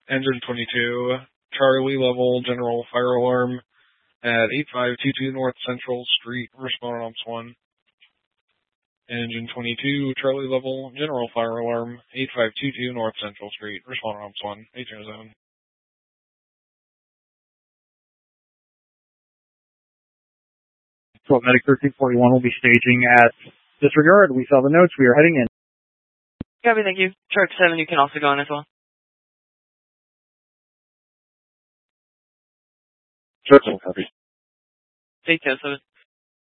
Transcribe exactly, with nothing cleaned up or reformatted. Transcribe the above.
Engine twenty-two, Charlie level, general fire alarm at eight five two two North Central Street, respond on one. Engine twenty-two, Charlie level, general fire alarm, eight five two two North Central Street, respond on one, eight zero seven. twelve Medic thirteen forty-one will be staging at disregard. We saw the notes. We are heading in. Copy, thank you. Shark seven, you can also go on as well. Shark seven, copy. Take care, seven.